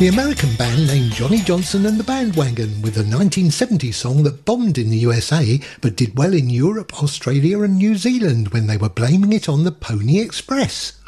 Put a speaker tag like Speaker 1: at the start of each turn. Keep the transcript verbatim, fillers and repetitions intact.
Speaker 1: The American band named Johnny Johnson and the Bandwagon with a nineteen seventy song that bombed in the U S A but did well in Europe, Australia and New Zealand when they were blaming it on the Pony Express.